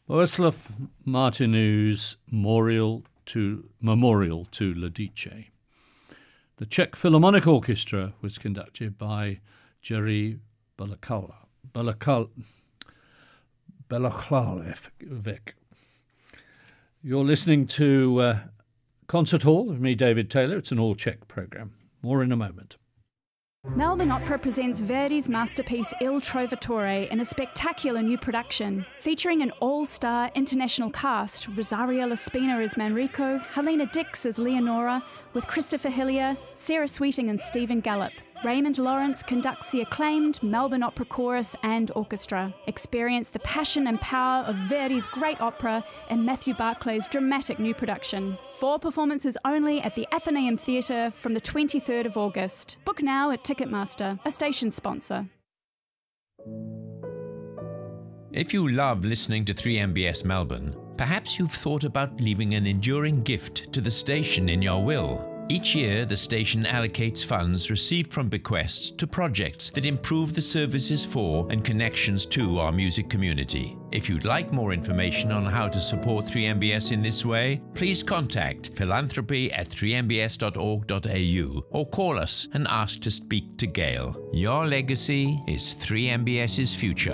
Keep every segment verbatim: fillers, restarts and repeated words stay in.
Boleslav Martinu's Memorial to, Memorial to Lidice. The Czech Philharmonic Orchestra was conducted by Jiří Balakala, Balakal, Balaklavek. You're listening to uh, Concert Hall with me, David Taylor. It's an all-Czech programme. More in a moment. Melbourne Opera presents Verdi's masterpiece Il Trovatore in a spectacular new production, featuring an all-star international cast, Rosario Laspina as Manrico, Helena Dix as Leonora, with Christopher Hillier, Sarah Sweeting and Stephen Gallup. Raymond Lawrence conducts the acclaimed Melbourne Opera Chorus and Orchestra. Experience the passion and power of Verdi's great opera in Matthew Barclay's dramatic new production. Four performances only at the Athenaeum Theatre from the twenty-third of August. Book now at Ticketmaster, a station sponsor. If you love listening to three M B S Melbourne, perhaps you've thought about leaving an enduring gift to the station in your will. Each year, the station allocates funds received from bequests to projects that improve the services for and connections to our music community. If you'd like more information on how to support three M B S in this way, please contact philanthropy at three m b s dot org dot a u or call us and ask to speak to Gail. Your legacy is three M B S's future.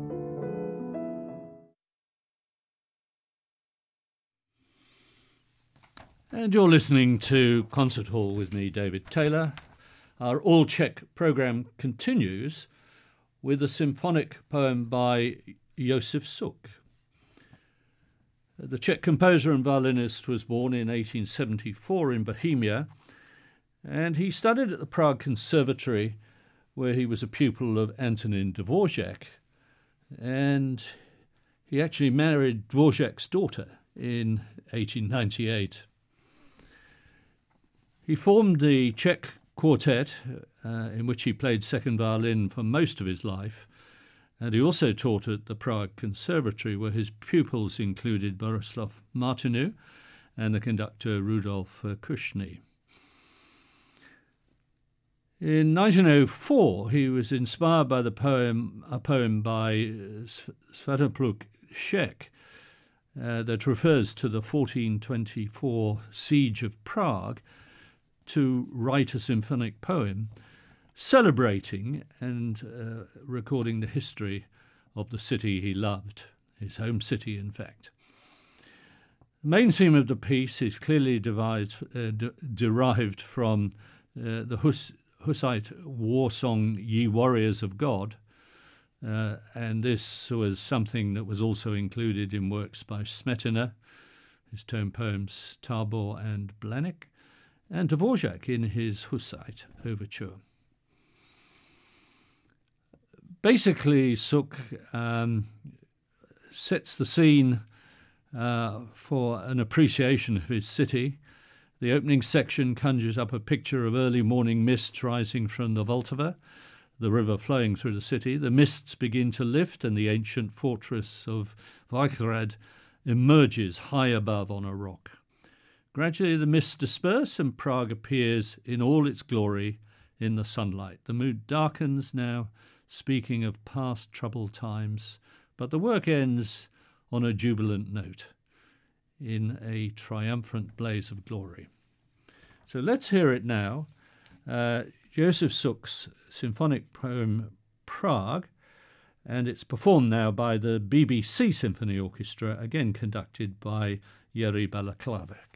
And you're listening to Concert Hall with me, David Taylor. Our all-Czech programme continues with a symphonic poem by Josef Suk. The Czech composer and violinist was born in eighteen seventy-four in Bohemia, and he studied at the Prague Conservatory, where he was a pupil of Antonin Dvorak, and he actually married Dvorak's daughter in eighteen ninety-eight. He formed the Czech Quartet, uh, in which he played second violin for most of his life, and he also taught at the Prague Conservatory, where his pupils included Boleslav Martinu and the conductor Rudolf Kushny. In nineteen oh four, he was inspired by the poem, a poem by Svatopluk Šek uh, that refers to the fourteen twenty-four siege of Prague, to write a symphonic poem celebrating and uh, recording the history of the city he loved, his home city, in fact. The main theme of the piece is clearly devised, uh, de- derived from uh, the Hus- Hussite war song, Ye Warriors of God, uh, and this was something that was also included in works by Smetana, his tone poems Tabor and Blanik, and Dvorak in his Hussite overture. Basically, Suk um, sets the scene uh, for an appreciation of his city. The opening section conjures up a picture of early morning mists rising from the Vltava, the river flowing through the city. The mists begin to lift, and the ancient fortress of Vyhřad emerges high above on a rock. Gradually the mists disperse and Prague appears in all its glory in the sunlight. The mood darkens now, speaking of past troubled times, but the work ends on a jubilant note, in a triumphant blaze of glory. So let's hear it now. Uh, Josef Suk's symphonic poem Prague, and it's performed now by the B B C Symphony Orchestra, again conducted by Jiří Balaklavek.